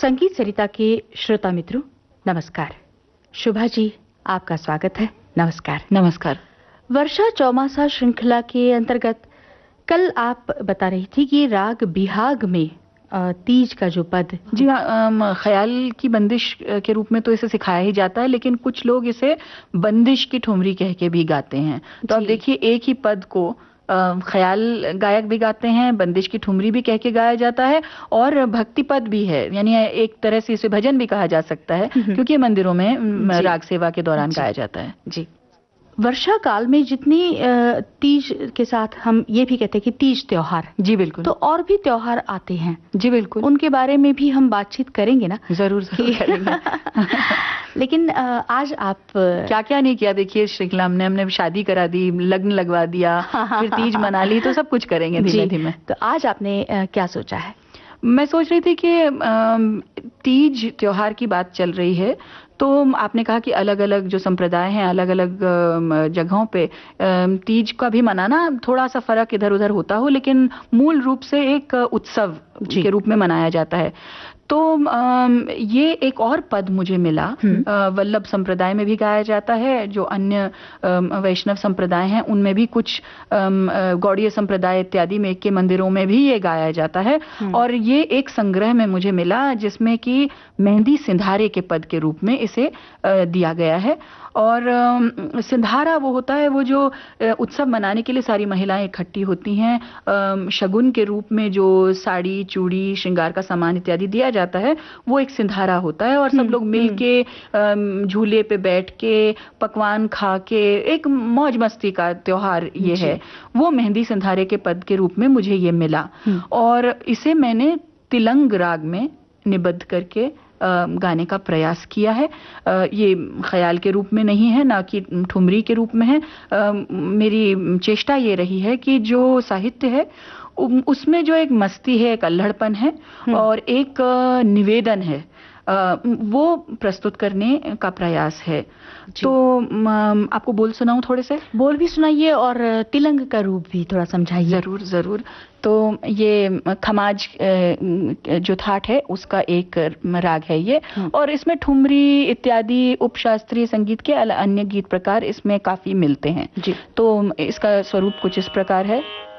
संगीत सरिता के श्रोता मित्रों, नमस्कार। शुभा जी, आपका स्वागत है। नमस्कार। नमस्कार। वर्षा चौमासा श्रृंखला के अंतर्गत कल आप बता रही थी कि राग बिहाग में तीज का जो पद, जी हाँ, ख्याल की बंदिश के रूप में तो इसे सिखाया ही जाता है, लेकिन कुछ लोग इसे बंदिश की ठुमरी कह के भी गाते हैं। तो आप देखिए, एक ही पद को ख्याल गायक भी गाते हैं, बंदिश की ठुमरी भी कह के गाया जाता है, और भक्ति पद भी है, यानी एक तरह से इसे भजन भी कहा जा सकता है, क्योंकि मंदिरों में राग सेवा के दौरान गाया जाता है। जी। वर्षा काल में जितनी तीज के साथ हम ये भी कहते हैं कि तीज त्योहार, जी बिल्कुल, तो और भी त्योहार आते हैं। जी बिल्कुल, उनके बारे में भी हम बातचीत करेंगे ना? जरूर करेंगे। लेकिन आज आप क्या क्या नहीं किया, देखिए श्रृंखला में हमने शादी करा दी, लग्न लगवा दिया, फिर तीज मना ली, तो सब कुछ करेंगे धीमे धीमे। तो आज आपने क्या सोचा है? मैं सोच रही थी कि तीज त्योहार की बात चल रही है, तो आपने कहा कि अलग अलग जो संप्रदाय हैं, अलग अलग जगहों पे तीज का भी मनाना थोड़ा सा फर्क इधर उधर होता हो, लेकिन मूल रूप से एक उत्सव के रूप में मनाया जाता है। तो ये एक और पद मुझे मिला, वल्लभ संप्रदाय में भी गाया जाता है, जो अन्य वैष्णव संप्रदाय हैं उनमें भी, कुछ गौड़ीय संप्रदाय इत्यादि में के मंदिरों में भी ये गाया जाता है। और ये एक संग्रह में मुझे मिला, जिसमें कि मेहंदी सिंधारे के पद के रूप में इसे दिया गया है। और सिंधारा वो होता है, वो जो उत्सव मनाने के लिए सारी महिलाएं इकट्ठी होती हैं, शगुन के रूप में जो साड़ी, चूड़ी, श्रृंगार का सामान इत्यादि दिया जाता है, वो एक सिंधारा होता है। और सब लोग मिल के झूले पे बैठ के पकवान खा के एक मौज मस्ती का त्योहार ये है। वो मेहंदी सिंधारे के पद के रूप में मुझे ये मिला, और इसे मैंने तिलंग राग में निबद्ध करके गाने का प्रयास किया है। ये ख्याल के रूप में नहीं है, ना कि ठुमरी के रूप में है। मेरी चेष्टा ये रही है कि जो साहित्य है उसमें जो एक मस्ती है, एक अल्हड़पन है, और एक निवेदन है, वो प्रस्तुत करने का प्रयास है। तो आपको बोल सुनाऊं? थोड़े से बोल भी सुनाइए और तिलंग का रूप भी थोड़ा समझाइए। जरूर जरूर। तो ये खमाज जो थाट है उसका एक राग है ये, और इसमें ठुमरी इत्यादि उपशास्त्रीय संगीत के अन्य गीत प्रकार इसमें काफी मिलते हैं। तो इसका स्वरूप कुछ इस प्रकार है।